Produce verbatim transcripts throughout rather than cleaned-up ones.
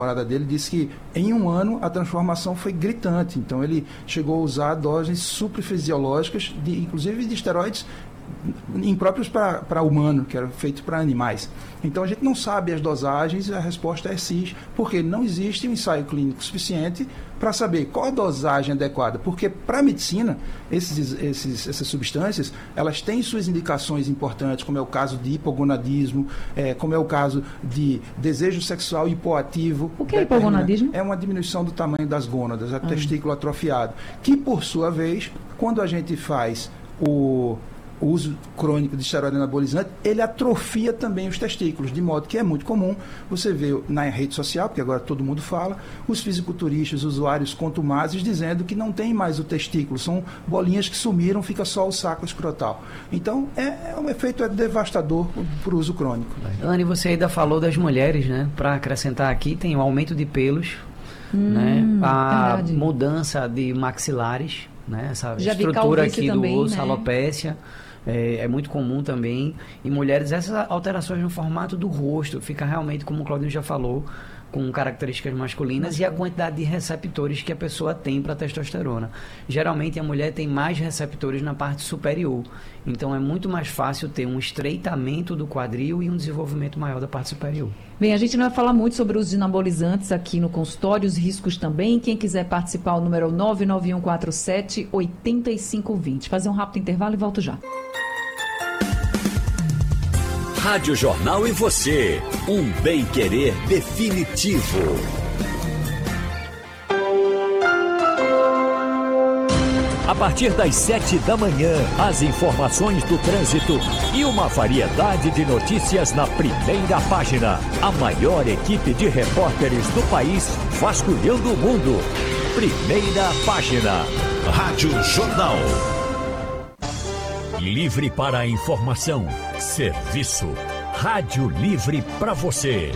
namorada dele disse que em um ano a transformação foi gritante. Então ele chegou a usar doses suprafisiológicas, de, inclusive de esteroides impróprios para humano, que era feito para animais. Então a gente não sabe as dosagens e a resposta é cis, porque não existe um ensaio clínico suficiente para saber qual a dosagem adequada, porque para a medicina esses, esses, essas substâncias elas têm suas indicações importantes, como é o caso de hipogonadismo, é, como é o caso de desejo sexual hipoativo. O que é hipogonadismo? É uma diminuição do tamanho das gônadas, é o testículo atrofiado, que por sua vez, quando a gente faz o o uso crônico de esteroide anabolizante, ele atrofia também os testículos, de modo que é muito comum você ver na rede social, porque agora todo mundo fala, os fisiculturistas, usuários contumazes, dizendo que não tem mais o testículo, são bolinhas que sumiram, fica só o saco escrotal. Então, é, é um efeito é devastador para o uso crônico. Anne, você ainda falou das mulheres, né? Para acrescentar aqui, tem o aumento de pelos, hum, né? A verdade. Mudança de maxilares, né? Essa Já estrutura aqui também, do osso, né? Alopécia. É, é muito comum também em mulheres essas alterações no formato do rosto, fica realmente, como o Claudinho já falou, com características masculinas e a quantidade de receptores que a pessoa tem para testosterona. Geralmente a mulher tem mais receptores na parte superior, então é muito mais fácil ter um estreitamento do quadril e um desenvolvimento maior da parte superior. Bem, a gente não vai falar muito sobre os anabolizantes aqui no consultório, os riscos também. Quem quiser participar, o número é nove nove um quatro sete oito cinco dois zero. Fazer um rápido intervalo e volto já. Rádio Jornal e você, um bem-querer definitivo. A partir das sete da manhã, as informações do trânsito e uma variedade de notícias na primeira página. A maior equipe de repórteres do país vasculhando o mundo. Primeira página. Rádio Jornal. Livre para a informação. Serviço. Rádio Livre para você.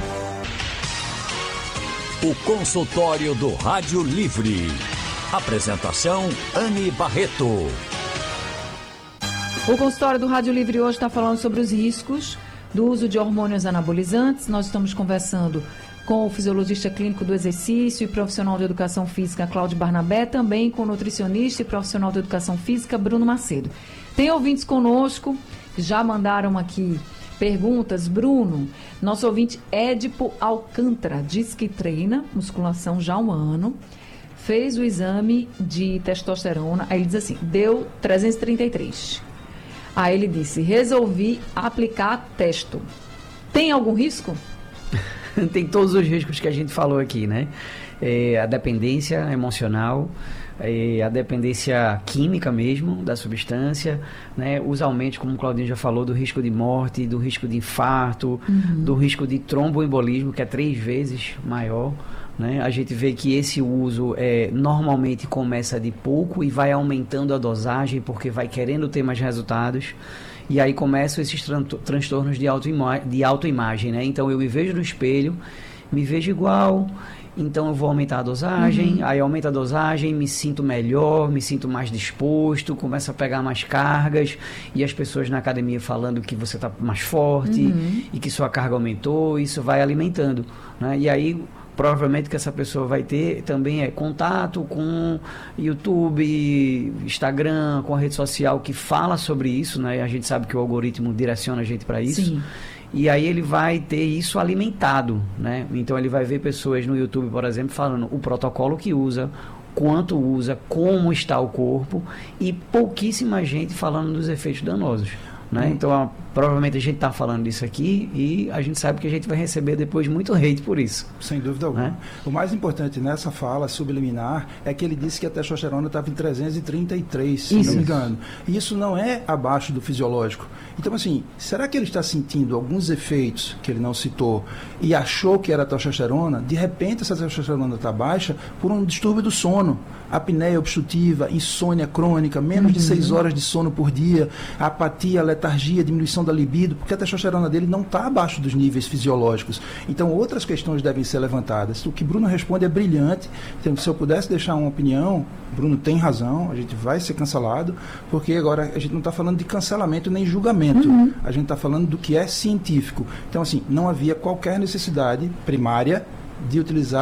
O consultório do Rádio Livre. Apresentação, Anne Barreto. O consultório do Rádio Livre hoje está falando sobre os riscos do uso de hormônios anabolizantes. Nós estamos conversando com o fisiologista clínico do exercício e profissional de educação física, Cláudio Barnabé, também com o nutricionista e profissional de educação física, Bruno Macedo. Tem ouvintes conosco que já mandaram aqui perguntas. Bruno, nosso ouvinte Édipo Alcântara diz que treina musculação já há um ano, fez o exame de testosterona, aí ele diz assim, deu trezentos e trinta e três. Aí ele disse, resolvi aplicar testo. Tem algum risco? Tem todos os riscos que a gente falou aqui, né? É, a dependência emocional, é, a dependência química mesmo da substância, né? Os aumentos, como o Claudinho já falou, do risco de morte, do risco de infarto, uhum. do risco de tromboembolismo, que é três vezes maior, né? A gente vê que esse uso é, normalmente começa de pouco e vai aumentando a dosagem porque vai querendo ter mais resultados. E aí começam esses tran- transtornos de, autoima- de autoimagem, né? Então eu me vejo no espelho, me vejo igual, então eu vou aumentar a dosagem, uhum. aí aumenta a dosagem, me sinto melhor, me sinto mais disposto, começo a pegar mais cargas, e as pessoas na academia falando que você está mais forte, uhum. e que sua carga aumentou, isso vai alimentando, né? E aí provavelmente que essa pessoa vai ter também é contato com YouTube, Instagram, com a rede social que fala sobre isso, né? A gente sabe que o algoritmo direciona a gente para isso. Sim. E aí ele vai ter isso alimentado, né? Então ele vai ver pessoas no YouTube, por exemplo, falando o protocolo que usa, quanto usa, como está o corpo, e pouquíssima gente falando dos efeitos danosos, né? Hum. Então a, provavelmente a gente está falando disso aqui e a gente sabe que a gente vai receber depois muito hate por isso. Sem dúvida alguma. Né? O mais importante nessa fala subliminar é que ele disse que a testosterona estava em trezentos e trinta e três, se isso. não me engano. E isso não é abaixo do fisiológico. Então, assim, será que ele está sentindo alguns efeitos que ele não citou e achou que era testosterona? De repente, essa testosterona está baixa por um distúrbio do sono, apneia obstrutiva, insônia crônica, menos uhum. de seis horas de sono por dia, apatia, letargia, diminuição da libido, porque a testosterona dele não está abaixo dos níveis fisiológicos. Então, outras questões devem ser levantadas. O que Bruno responde é brilhante. Então, se eu pudesse deixar uma opinião, Bruno tem razão, a gente vai ser cancelado, porque agora a gente não está falando de cancelamento nem julgamento. Uhum. A gente está falando do que é científico. Então, assim, não havia qualquer necessidade primária de utilizar